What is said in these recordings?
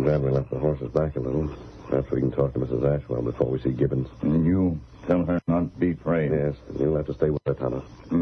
glad we left the horses back a little. Perhaps we can talk to Mrs. Ashwell before we see Gibbons. And you tell her not to be afraid. Yes, and you'll have to stay with her, Tonto.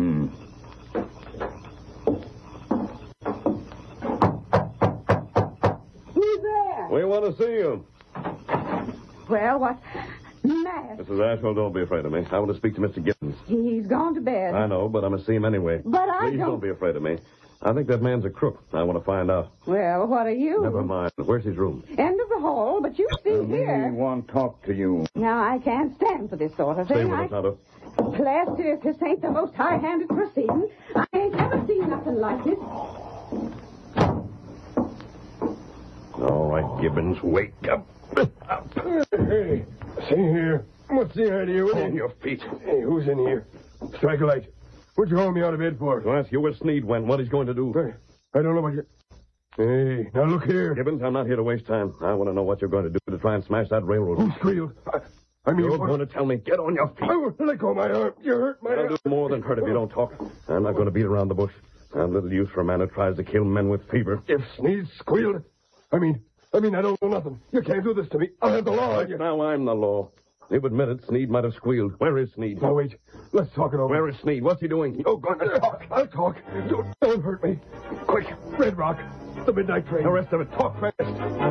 Who's there? We want to see you. Well, what's matter? Mrs. Ashwell, don't be afraid of me. I want to speak to Mr. Gibbons. He's gone to bed. I know, but I must see him anyway. But I Please don't... don't be afraid of me. I think that man's a crook. I want to find out. Well, what are you? Never mind. Where's his room? End of the hall, but you see here. We want to talk to you. Now, I can't stand for this sort of thing. Stay with us, Tonto. Plaster, if this ain't the most high-handed proceeding, I ain't never seen nothing like this. All right, Gibbons, wake up. Hey, see here. What's the idea with On you? your feet. Hey, who's in here? Strike a light. What'd you hold me out of bed for? I'll ask you where Sneed went, what he's going to do. I don't know what you... Hey, now look here. Gibbons, I'm not here to waste time. I want to know what you're going to do to try and smash that railroad. Who squealed? I mean... You're going to tell me. Get on your feet. Oh, let go of my arm. You hurt my I'll arm. do more than hurt if you don't talk. I'm not going to beat around the bush. I'm little use for a man who tries to kill men with fever. If Sneed squealed... I mean, I don't know nothing. You can't do this to me. I'll have the law on you. Now I'm the law. You admit it, Sneed might have squealed. Where is Sneed? Now, wait. Let's talk it over. Where is Sneed? What's he doing? Oh, go on. I'll talk. Don't hurt me. Quick. Red Rock. The midnight train. The rest of it. Talk fast.